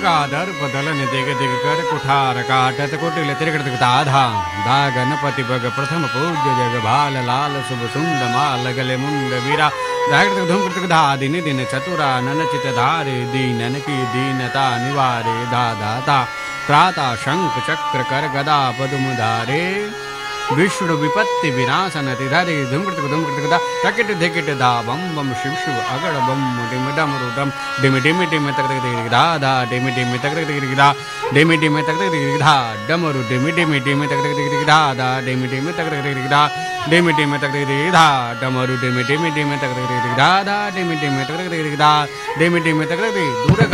गाधर बदलन दिग दिग कर कुठार काटत कुटिल त्रिकट दाधा दा गणपति बग प्रथम पूज्य जग भाल लाल शुभ सुंद माल गले मुंड वीरा धागत धूम कृतक धा दिन दिन चतुरा नन चित धारे दीनन की दीनता निवारे धा दाता त्राता शंख चक्र कर गदा पदुम धारे विष्णु विपत्ति विनाशन तिधारे धूमकृतक दा तकिट धिकिट दा बम बम शिव शिव अगड़ बम डिम डम रुडम डिम डिम डिम तक तक दिग दा दा डिम डिम तक तक दिग दा डिम डिम तक तक दिग दा डमरु डिम डिम डिम तक तक दिग दा दा डिम डिम तक तक दिग दा डिम डिम तक तक दिग दा डमरु डिम डिम डिम तक तक दिग दा दा डिम डिम तक तक दिग दा डिम डिम तक तक दूर